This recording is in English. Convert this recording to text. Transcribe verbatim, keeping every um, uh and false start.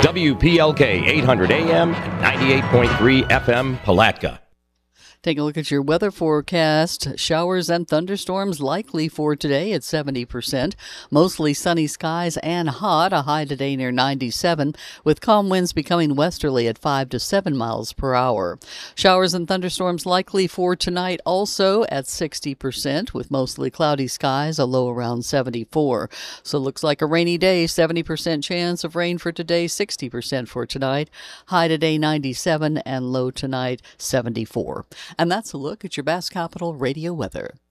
W P L K eight hundred A M and ninety-eight point three F M Palatka. Take a look at your weather forecast. Showers and thunderstorms likely for today at seventy percent. Mostly sunny skies and hot, a high today near ninety-seven, with calm winds becoming westerly at five to seven miles per hour. Showers and thunderstorms likely for tonight also at sixty percent, with mostly cloudy skies, a low around seventy-four. So it looks like a rainy day, seventy percent chance of rain for today, sixty percent for tonight. High today ninety-seven and low tonight seventy-four. And that's a look at your Bass Capital Radio weather.